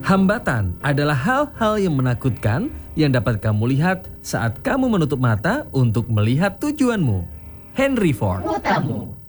Hambatan adalah hal-hal yang menakutkan yang dapat kamu lihat saat kamu menutup mata untuk melihat tujuanmu. Henry Ford. Kotamu.